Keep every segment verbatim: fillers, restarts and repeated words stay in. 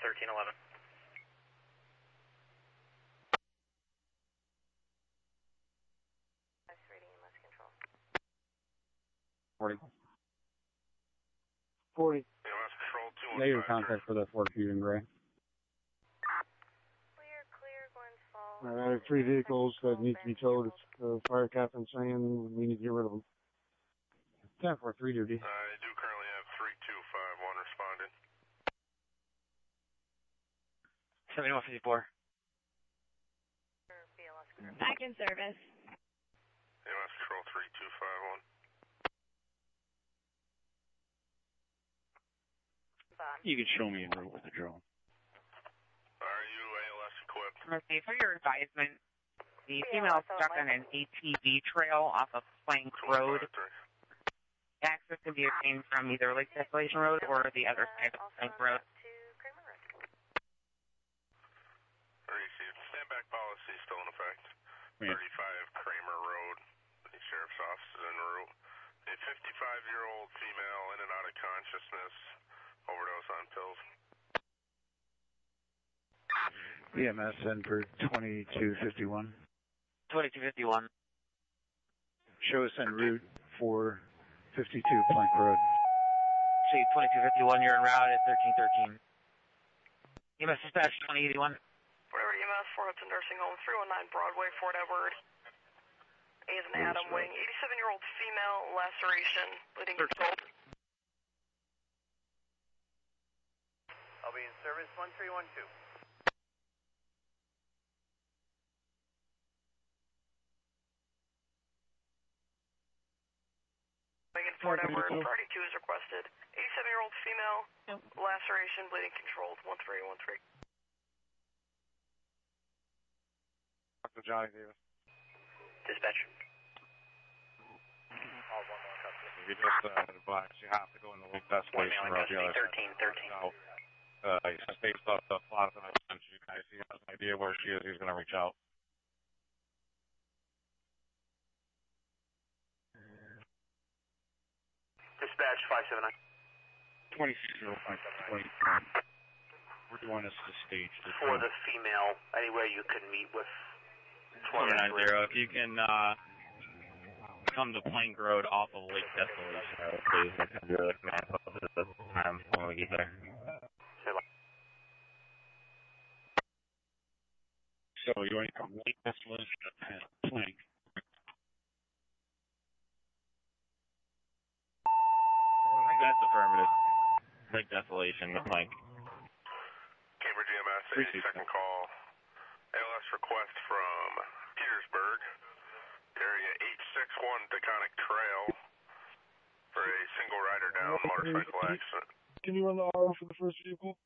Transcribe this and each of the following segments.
thirteen eleven. forty. forty. E M S Control two one five. Negative contact for the Ford Fusion Gray. Clear, clear, Glens Falls. Alright, I have three vehicles that need to be towed. The fire captain saying we need to get rid of them. ten four three duty. I do currently have three two five one responding. seventy-one fifty-four. Back in service. E M S Control three two five one. You can show me in route with the drone. Are you A L S equipped? Okay, for your advisement, the female is stuck on an A T V trail off of Plank Road. Access can be obtained from either Lake Desolation Road or the other side of Plank Road. Received. Standback policy still in effect. Yeah. thirty-five Kramer Road. The sheriff's office is en route. A fifty-five-year-old female in and out of consciousness. Overdose on pills. E M S in for twenty-two fifty-one. twenty-two fifty-one. Show us en route for fifty-two Plank Road. See, twenty-two fifty-one, you're en route at thirteen thirteen. E M S dispatch twenty eighty-one. Whatever E M S, Fort Hudson Nursing Home, three one nine Broadway, Fort Edward. A is an Adam Wing, eighty-seven-year-old female, laceration, bleeding controlled. I'll be in service one three one two. In Fort Edward, priority two is requested. eighty-seven-year-old female, laceration, bleeding controlled, one three one three. Doctor Johnny Davis. Dispatch. If you just uh, advise, you have to go in the Lake Desolation Road. thirteen thirteen. So, uh, just based off the plot that I sent you guys, he has an idea where she is. He's going to reach out. Dispatch five seven nine. twenty-six oh five twenty. Where do you want us to stage this? For the female, anywhere you can meet with four nine zero. If you can uh, come to Plank Road off of Lake Desolation Road, please. You're the command post at the time when we get there. So you want to come Lake Desolation and Plank. That's affirmative. Lake Desolation, Plank. Cambridge E M S, eighty-second call. A L S request from Petersburg, area eight six one Taconic Trail for a single rider down motorcycle accident. Can you run the R O for the first vehicle?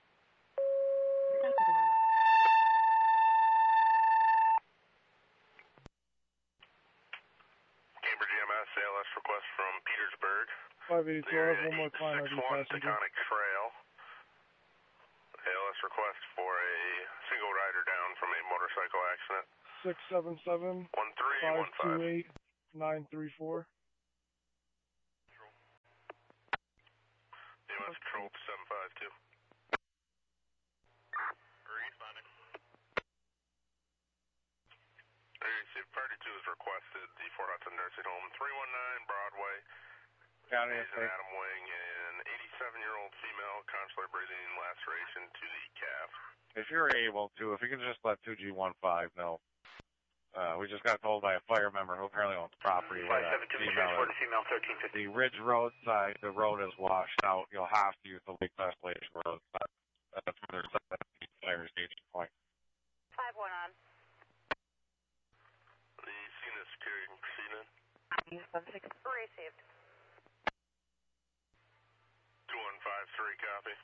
Cambridge E M S, A L S request from Petersburg. five eighty-two, I have one more client I do passenger. Taconic Trail. A L S request for a single rider down from a motorcycle accident. six seven seven, five two eight, nine three four. E M S Control seven five two. Responding. Party two is requested. The Fort Hudson Nursing Home, three one nine Broadway. County Is an Adam Wing, an eighty-seven-year-old female, consular breathing laceration to the calf. If you're able to, if you can just let two G one five know. Uh, we just got told by a fire member who apparently owns property where that female is. Female thirteen fifty. The Ridge Road side, the road is washed out. You'll have to use the Lake Desolation Road side. That's where there's a fire station point. five one on. The scene is secured and proceeding. Received. two one five three, copy.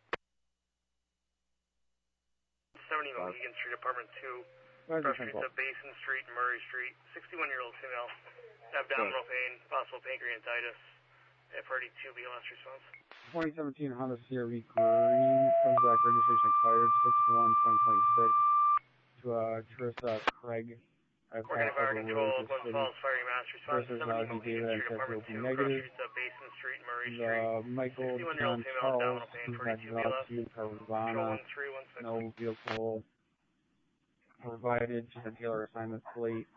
seventy Mohegan Street, Apartment two. Where's Cross the streets of Basin Street and Murray Street. sixty-one-year-old female. Abdominal pain, possible pancreatitis. F R D two, B L S response. twenty seventeen Honda C R V Green, comes back, registration expired, six one twenty twenty-six. To uh, Teresa Craig, I've had other words of city versus lousy data and says will be negative. The Michael John Charles, who had Velocity Caravana, no vehicle provided to the dealer assignment plate.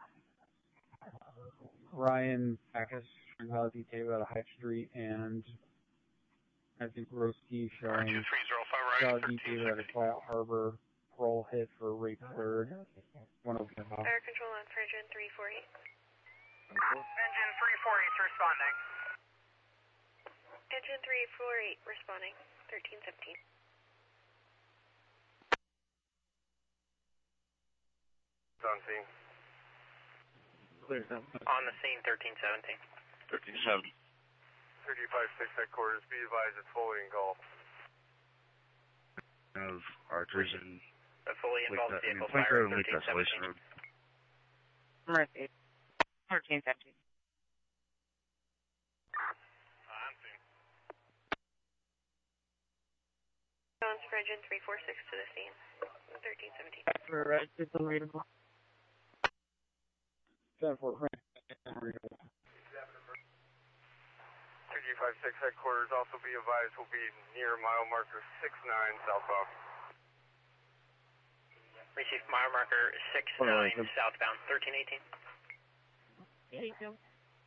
Ryan Backus, Velocity Data at High Street, and I think Roski showing Velocity Data at a Quiet Harbor. Roll hit for rate third. One of them. Fire control on for engine three forty. Engine three forty responding. Engine three forty responding. thirteen seventeen. On scene. Clear. On the scene, thirteen seventeen. thirteen seventy. thirty five six headquarters, be advised it's fully engulfed. Of Archers and A fully involved vehicle Plank fire, Road and Lake thirteen Desolation seventeen. Road. Mercy. thirteen seventeen. On scene. Sounds for engine three forty-six to the scene. thirteen seventeen. For uh, it's unreadable. ten four. thirty five six headquarters, also be advised will be near mile marker six nine southbound. Received mile marker six nine southbound, thirteen eighteen. There you go.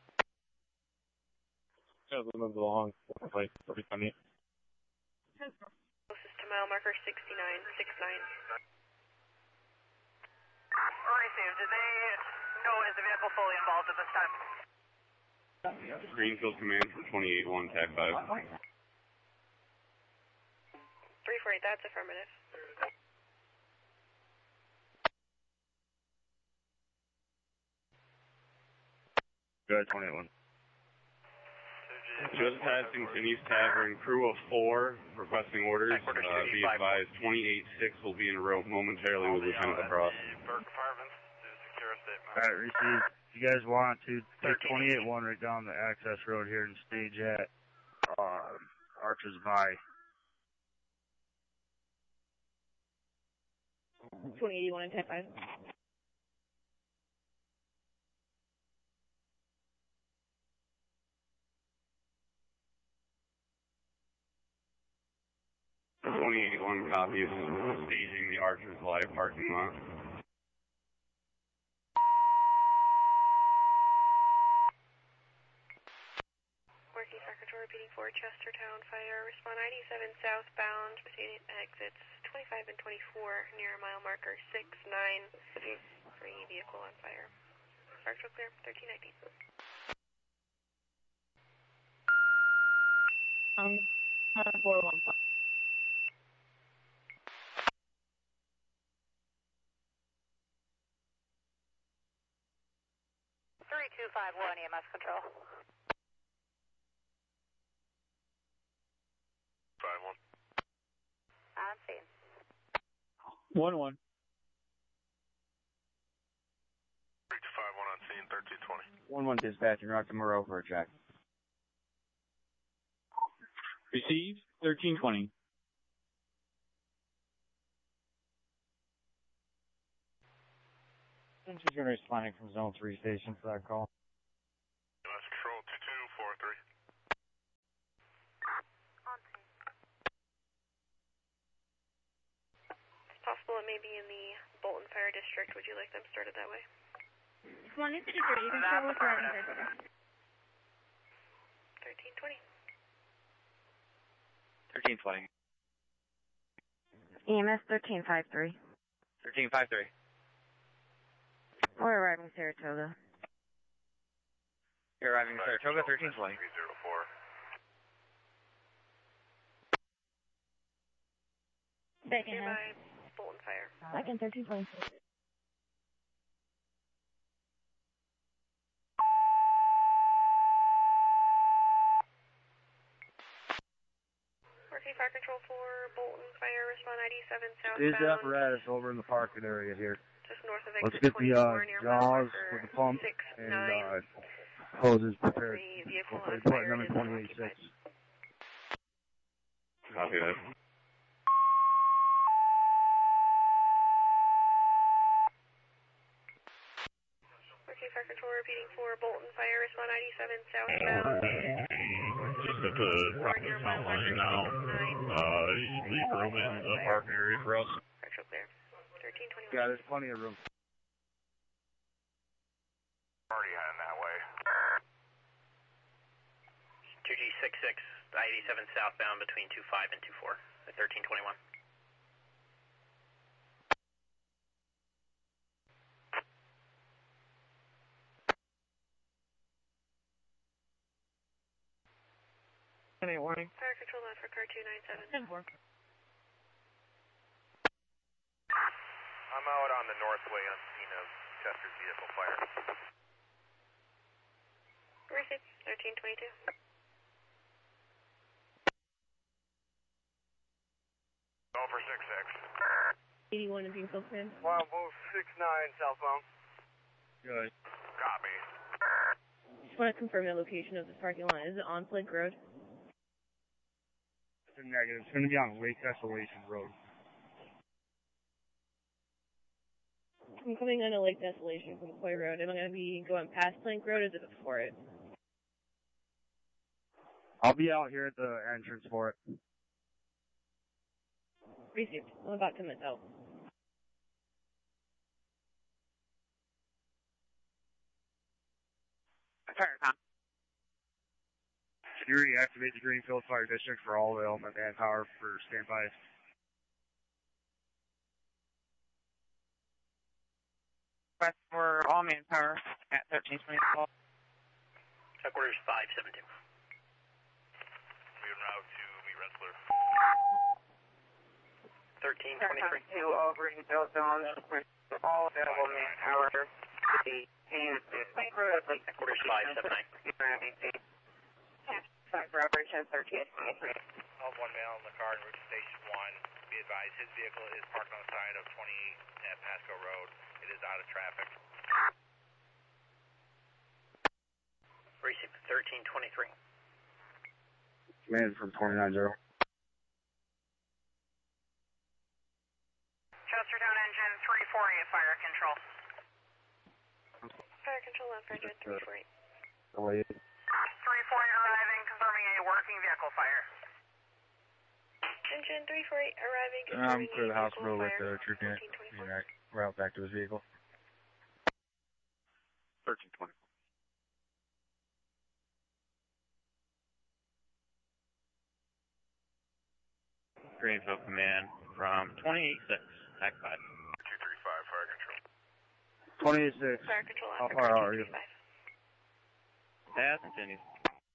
Yeah, we'll move along. Like, every time you. Closest to mile marker sixty-nine, six nine. Received. Did they know is the vehicle fully involved at this time? Greenfield Command for twenty-eight one, Tag five. three forty, that's affirmative. Go ahead, twenty-eight one. Just has continues Tavern, crew of four, requesting orders. Uh, be advised, twenty-eight six will be en route momentarily with Lieutenant LaCrosse. Burke Department to secure a statement. Alright, received. If you guys want to, take twenty-eight one right down the access road here and stage at uh, Arches by. twenty eighty-one and ten five. twenty-eight one copies staging the Archers Live parking lot. Working Fire Control repeating for Chestertown Fire. Respond ninety-seven southbound between exits twenty-five and twenty-four near mile marker six nine. Free vehicle on fire. Fire Control clear, thirteen nineteen. Um, four one five. three two five one E M S control. five one. On scene. one one. three two five one on scene, thirteen twenty. one one dispatching route to Moreau for a check. Received, thirteen twenty. She's going to be responding from Zone three station for that call. U S Control two two four three. On scene. It's possible it may be in the Bolton Fire District. Would you like them started that way? One is you can start with routing thirteen twenty. thirteen twenty. E M S thirteen five three. thirteen five three. We're arriving Saratoga. You're arriving Saratoga, thirteen twenty. three zero four. Bacon Nearby Bolton Fire. Bacon thirteen twenty. Working Fire Control for Bolton Fire. Respond ninety-seven southbound. Is the apparatus over in the parking area here? Just north of Let's exit get the uh, twenty-four near mile jaws marker with the pump six and nine. uh, hoses prepared. The vehicle We'll on put fire number is twenty-eight six. occupied. Copy that. repeating for Bolton Fire, respond ninety-seven southbound. Just at the property south line now. Uh, leave room in the parking area for us. Partial clear. thirteen twenty-one. Yeah, there's plenty of room. Already heading that way. two G six six, I eighty-seven southbound between two five and two four at thirteen twenty-one. Any warning? Fire control left for car two nine seven. ten four. I'm out on the northway on scene of Chester's vehicle fire. Receive thirteen twenty-two. Going for six six. eighty-one in Greenfield Command. Wow, move six nine southbound. Good. Copy. Just want to confirm the location of this parking lot. Is it on Flint Road? It's a negative. It's going to be on Lake Desolation Road. I'm coming on a Lake Desolation from Coy Road. Am I going to be going past Plank Road or is it before it? I'll be out here at the entrance for it. Received. I'm about ten minutes out. Paracom. Security, activate the Greenfield Fire District for all the element manpower for standby. Request for all manpower at thirteen twenty-four. Headquarters five seven two. We en route to meet Rensselaer. thirteen twenty-three. To all Greenfield zones, all available manpower to the and Plank Road, Lake Headquarters five seven nine. Sorry for operation thirteen twenty-three. All one male in the car en route to Station one. Be advised, his vehicle is parked on the side of twenty-eight at Pasco Road. It is out of traffic. Receive thirteen twenty-three. Command from twenty-nine zero. Chestertown engine three forty-eight, fire control. Fire control left for jet three forty-eight. Delayed. three forty arriving, confirming a working vehicle fire. Engine three forty-eight arriving, Um, confirming clear the a hospital vehicle with fire. the troop unit. Unit route back to his vehicle. thirteen twenty. Greenfield Command from twenty-eight six, Act five. two three five, fire control. twenty-eight six. Fire control How left for far car are two you? three five. Pass continues.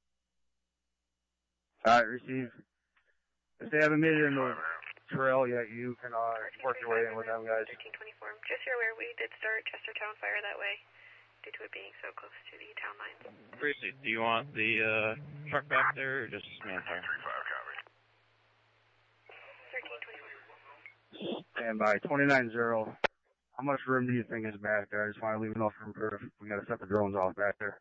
Alright, receive. If they haven't made it into the trail yet, you can uh, work your way in with them guys. thirteen twenty-four. Just so you're aware, we did start Chestertown Fire that way due to it being so close to the town lines. Briefly, do you want the uh, truck back there or just manpower? three five, copy. thirteen twenty-four. And by twenty-nine zero, how much room do you think is back there? I just want to leave enough room for if we got to set the drones off back there.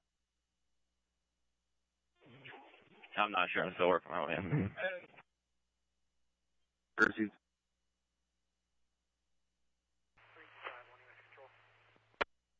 I'm not sure. I'm still working my way in. Received.